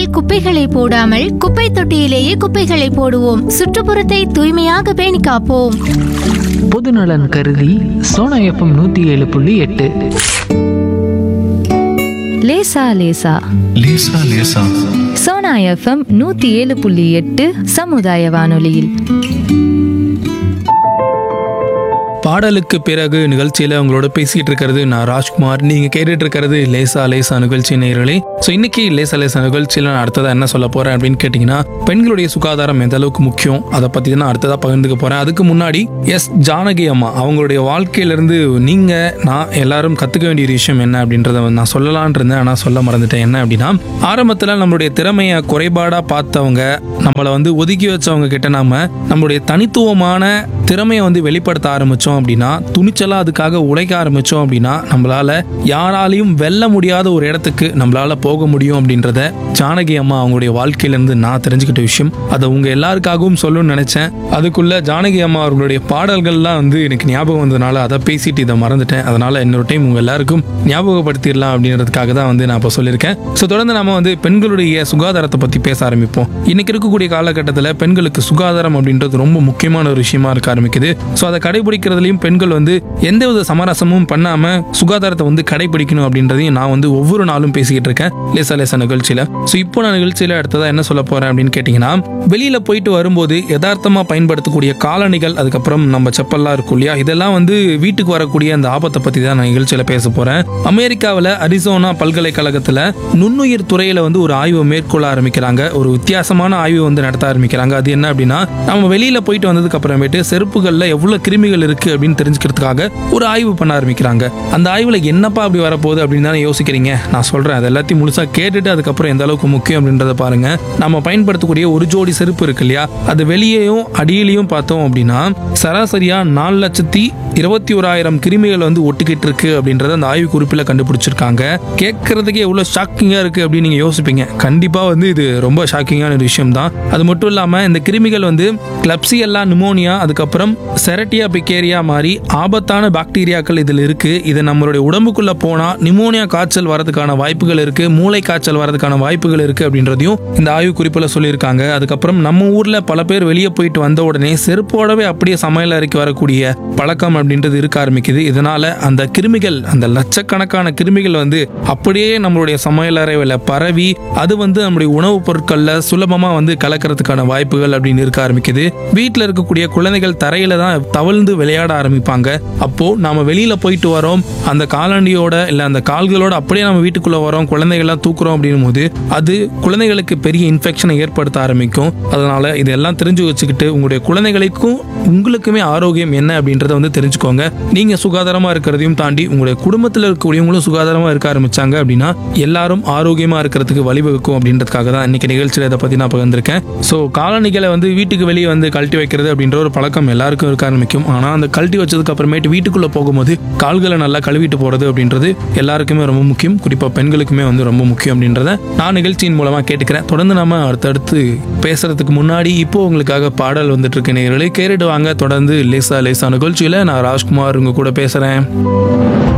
சாலையில் குப்பைகளை போடாமல் குப்பை தொட்டியிலேயே குப்பைகளை போடுவோம். சுற்றுப்புறத்தை தூய்மையாக பேணி காப்போம். பொதுநலன் கருதி சோனா எஃப்எம் 107.8. லேசா லேசா லேசா லேசா சோனா எஃப்எம் 107.8 சமுதாய வானொலியில். பாடலுக்கு பிறகு நிகழ்ச்சியில் உங்களோட பேசிகிட்டு இருக்கிறது நான் ராஜ்குமார். நீங்கள் கேட்டுட்டு இருக்கிறது லேசா லேசா நிகழ்ச்சி நேயர்களே. ஸோ இன்னைக்கு லேசா லேசா நிகழ்ச்சியில் நான் அடுத்ததாக என்ன சொல்ல போகிறேன் அப்படின்னு கேட்டிங்கன்னா, பெண்களுடைய சுகாதாரம் எந்த அளவுக்கு முக்கியம் அதை பற்றி தான் நான் அடுத்ததாக பகிர்ந்துக்க போகிறேன். அதுக்கு முன்னாடி ஜானகி அம்மா அவங்களுடைய வாழ்க்கையிலேருந்து நான் எல்லாரும் கற்றுக்க வேண்டிய விஷயம் என்ன அப்படின்றத நான் சொல்லலான் இருந்தேன். ஆனால் சொல்ல மறந்துட்டேன். என்ன அப்படின்னா, ஆரம்பத்தில் நம்மளுடைய திறமையை குறைபாடாக பார்த்தவங்க, நம்மளை ஒதுக்கி வச்சவங்க கிட்ட நம்மளுடைய தனித்துவமான திறமையை வெளிப்படுத்த ஆரம்பித்தோம் அப்படின்னா, துணிச்சலாக அதுக்காக உழைக்க ஆரம்பித்தோம் அப்படின்னா, நம்மளால யாராலையும் வெல்ல முடியாத ஒரு இடத்துக்கு நம்மளால போக முடியும் அப்படின்றத ஜானகி அம்மா அவங்களுடைய வாழ்க்கையிலேருந்து நான் தெரிஞ்சுக்கிட்ட விஷயம். அதை உங்கள் எல்லாருக்காகவும் சொல்லணும்னு நினச்சேன். அதுக்குள்ள ஜானகி அம்மா அவர்களுடைய பாடல்கள்லாம் எனக்கு ஞாபகம் வந்ததுனால அதை பேசிட்டு இதை மறந்துட்டேன். அதனால இன்னொரு டைம் உங்கள் எல்லாருக்கும் ஞாபகப்படுத்திடலாம் அப்படின்றதுக்காக தான் நான் இப்போ சொல்லியிருக்கேன். ஸோ தொடர்ந்து நம்ம பெண்களுடைய சுகாதாரத்தை பற்றி பேச ஆரம்பிப்போம். இன்னைக்கு இருக்கக்கூடிய காலகட்டத்தில் பெண்களுக்கு சுகாதாரம் அப்படின்றது ரொம்ப முக்கியமான ஒரு விஷயமா இருக்க ஆரம்பிக்குது. ஸோ அதை கடைபிடிக்கிறதுலையும் பெண்கள் எந்தவித சமரசமும் பண்ணாம சுகாதாரத்தை கடைபிடிக்கணும் அப்படின்றதையும் நான் ஒவ்வொரு நாளும் பேசிக்கிட்டு இருக்கேன் லேசா லேசா நிகழ்ச்சியில. ஸோ இப்போ நான் நிகழ்ச்சியில அடுத்ததா என்ன சொல்ல போறேன் அப்படின்னு கேட்டீங்கன்னா, வெளியில போயிட்டு வரும்போது யதார்த்தமா பயன்படுத்தக்கூடிய காலணிகள், அதுக்கப்புறம் நம்ம செப்பல்லாம் இருக்கும் இல்லையா, இதெல்லாம் வீட்டுக்கு வரக்கூடிய அந்த ஆபத்தை பத்தி தான் நான் நிகழ்ச்சியில பேச போறேன். அமெரிக்காவில் அரிசோனா பல்கலைக்கழகத்துல நுண்ணுயிர் துறையில ஒரு ஆய்வு மேற்கொள்ள ஆரம்பிக்கிறாங்க. ஒரு வித்தியாசமான ஆய்வு நடத்த ஆரம்பிக்கிறாங்க. அது என்ன அப்படின்னா, நம்ம வெளியில போயிட்டு வந்ததுக்கு அப்புறமேட்டு செருப்புகள்ல எவ்வளவு கிருமிகள் இருக்கு அப்படின்னு தெரிஞ்சுக்கிறதுக்காக ஒரு ஆய்வு பண்ண ஆரம்பிக்கிறாங்க. அந்த ஆய்வுல என்னப்பா அப்படி வரப்போகுது அப்படின்னு தானே யோசிக்கிறீங்க. நான் சொல்றேன், அது எல்லாத்தையும் முழுசா கேட்டுட்டு அதுக்கப்புறம் எந்த அளவுக்கு முக்கியம் அப்படின்றத பாருங்க. நம்ம பயன்படுத்தக்கூடிய ஒரு ஜோடி செருப்பு இருக்கு இல்லையா, அது வெளியேயும் அடியிலையும் பார்த்தோம் அப்படின்னா சராசரியா 4,21,000 கிருமிகள் ஒட்டிக்கிட்டு இருக்கு அப்படின்றத அந்த ஆய்வு குறிப்பில் கண்டுபிடிச்சிருக்காங்க. கேட்கறதுக்கே எவ்வளவு ஷாக்கிங்கா இருக்கு அப்படின்னு நீங்க யோசிப்பீங்க. கண்டிப்பா இது ரொம்ப ஷாக்கிங்கான ஒரு விஷயம் தான். அது மட்டும் இல்லாம இந்த கிருமிகள் கிளப்சியல்லா நிமோனியா, அதுக்கப்புறம் செரட்டியா பிகேரியா மாதிரி ஆபத்தான பாக்டீரியாக்கள் இதில் இருக்கு. இது நம்மளுடைய உடம்புக்குள்ள போனா நிமோனியா காய்ச்சல் வரதுக்கான வாய்ப்புகள் இருக்கு, மூளை காய்ச்சல் வரதுக்கான வாய்ப்புகள் இருக்கு அப்படின்றதையும் இந்த ஆய்வு குறிப்பில் சொல்லியிருக்காங்க. அதுக்கப்புறம் நம்ம ஊர்ல பல பேர் வெளியே போயிட்டு வந்த உடனே செருப்போடவே அப்படியே சமையல் அறைக்கு வரக்கூடிய பழக்கம் அப்படின்றது இருக்க ஆரம்பிக்குது. இதனால அந்த கிருமிகள், அந்த லட்சக்கணக்கான கிருமிகள் அப்படியே நம்மளுடைய சமையல் அறையில பரவி அது நம்மளுடைய உணவுப் பொருட்கள்ல சுலபமா கலக்கிறதுக்கான வாய்ப்புகள் அப்படின்னு இருக்க ஆரம்பிக்குது. வீட்டில் இருக்கக்கூடிய குழந்தைகள் தரையில தான் தவழ்ந்து விளையாட ஆரம்பிப்பாங்க. அப்போ நாம வெளியில போயிட்டு வரோம், அந்த காலண்டியோட இல்ல அந்த கால்களோட அப்படியே நம்ம வீட்டுக்குள்ள வரோம், குழந்தைகள்லாம் தூக்குறோம் அப்படின்னும் போது அது குழந்தைகளுக்கு பெரிய இன்ஃபெக்ஷனை ஏற்படுத்த ஆரம்பிக்கும். அதனால இதெல்லாம் தெரிஞ்சு வச்சுக்கிட்டு உங்களுடைய குழந்தைகளுக்கும் உங்களுக்குமே ஆரோக்கியம் என்ன அப்படின்றத தெரிஞ்சுக்கோங்க. நீங்க சுகாதாரமா இருக்கிறதையும் தாண்டி உங்களுடைய குடும்பத்தில் இருக்கக்கூடியவங்களும் சுகாதாரமா இருக்க ஆரம்பிச்சாங்க அப்படின்னா எல்லாரும் ஆரோக்கியமா இருக்கிறதுக்கு வழிவகுக்கும் அப்படின்றதுக்காக தான் இன்னைக்கு நிகழ்ச்சியில் இதை பத்தி நான் பகிர்ந்திருக்கேன். ஸோ காலணிகளை வீட்டுக்கு வெளியே கழட்டி வைக்கிறது அப்படின்ற ஒரு பழக்கம் எல்லாருக்கும் இருக்க ஆரம்பிக்கும். ஆனா அந்த கழட்டி வச்சதுக்கு அப்புறமேட்டு வீட்டுக்குள்ள போகும்போது கால்களை நல்லா கழுவிட்டு போறது அப்படின்றது எல்லாருக்குமே ரொம்ப முக்கியம். குறிப்பா பெண்களுக்குமே ரொம்ப முக்கியம் அப்படின்றத நான் நிகழ்ச்சியின் மூலமா கேட்டுக்கிறேன். தொடர்ந்து நம்ம அடுத்தடுத்து பேசுறதுக்கு முன்னாடி இப்போ உங்களுக்காக பாடல் இருக்கு நேயர்களே, கேட்டுட்டு வாங்க. தொடர்ந்து லேசா லேசா நிகழ்ச்சியில நான் ராஜ்குமார் உங்க கூட பேசுறேன்.